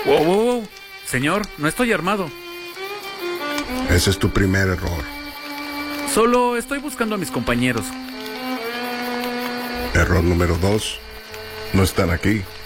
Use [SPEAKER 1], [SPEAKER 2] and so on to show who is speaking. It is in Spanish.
[SPEAKER 1] Wow, wow, wow. Señor, no estoy armado.
[SPEAKER 2] Ese es tu primer error.
[SPEAKER 1] Solo estoy buscando a mis compañeros.
[SPEAKER 2] Error número 2. No están aquí.